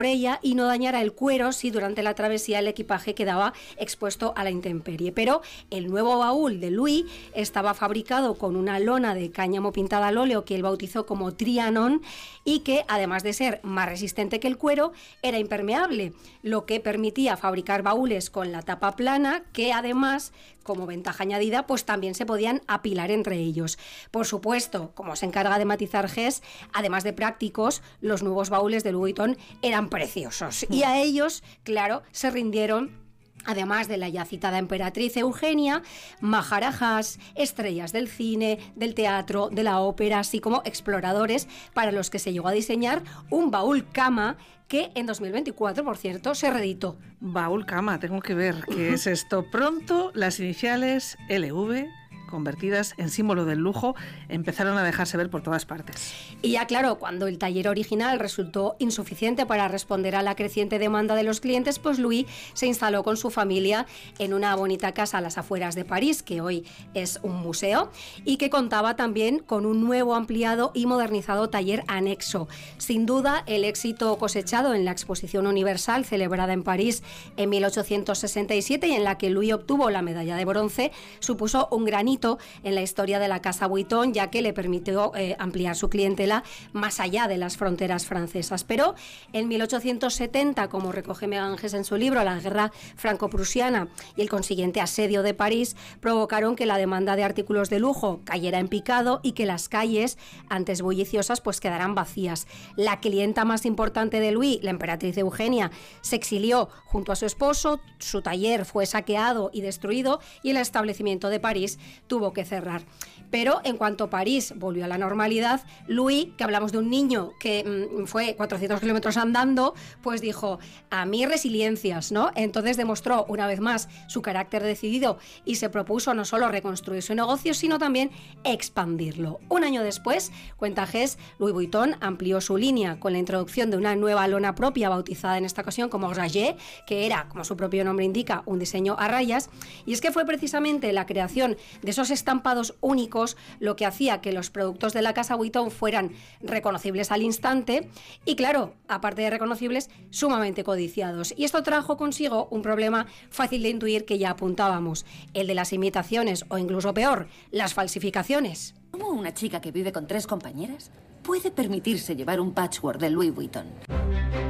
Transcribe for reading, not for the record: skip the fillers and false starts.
ella y no dañara el cuero si durante la travesía el equipaje quedaba expuesto a la intemperie. Pero el nuevo baúl de Louis estaba fabricado con una lona de cáñamo pintada al óleo que él bautizó como Trianon y que, además de ser más resistente que el cuero, era impermeable, lo que permitía fabricar baúles con la tapa plana que, además, como ventaja añadida, pues también se podían apilar entre ellos. Por supuesto, como se encarga de matizar Hess, además de prácticos, los nuevos baúles de Louis Vuitton eran preciosos. Y a ellos, claro, se rindieron, además de la ya citada emperatriz Eugenia, maharajas, estrellas del cine, del teatro, de la ópera, así como exploradores para los que se llegó a diseñar un baúl cama que en 2024, por cierto, se reeditó. Baúl cama, tengo que ver qué es esto. Pronto las iniciales LV, convertidas en símbolo del lujo, empezaron a dejarse ver por todas partes. Y ya claro, cuando el taller original resultó insuficiente para responder a la creciente demanda de los clientes, pues Louis se instaló con su familia en una bonita casa a las afueras de París, que hoy es un museo, y que contaba también con un nuevo, ampliado y modernizado taller anexo. Sin duda, el éxito cosechado en la Exposición Universal, celebrada en París en 1867 y en la que Louis obtuvo la medalla de bronce, supuso un gran hito en la historia de la Casa Vuitton, ya que le permitió ampliar su clientela más allá de las fronteras francesas. Pero en 1870, como recoge Megan Hess en su libro, la guerra franco-prusiana y el consiguiente asedio de París provocaron que la demanda de artículos de lujo cayera en picado y que las calles, antes bulliciosas, pues quedaran vacías. La clienta más importante de Louis, la emperatriz Eugenia, se exilió junto a su esposo, su taller fue saqueado y destruido y el establecimiento de París tuvo que cerrar. Pero en cuanto París volvió a la normalidad, Louis, que hablamos de un niño que fue 400 kilómetros andando, pues dijo, a mí resiliencias, ¿no? Entonces demostró una vez más su carácter decidido y se propuso no solo reconstruir su negocio, sino también expandirlo. Un año después, cuenta Hess, Louis Vuitton amplió su línea con la introducción de una nueva lona propia, bautizada en esta ocasión como Rayé, que era, como su propio nombre indica, un diseño a rayas, y es que fue precisamente la creación de esos estampados únicos lo que hacía que los productos de la casa Vuitton fueran reconocibles al instante y, claro, aparte de reconocibles, sumamente codiciados. Y esto trajo consigo un problema fácil de intuir que ya apuntábamos, el de las imitaciones o incluso peor, las falsificaciones. ¿Cómo una chica que vive con 3 compañeras puede permitirse llevar un patchwork de Louis Vuitton?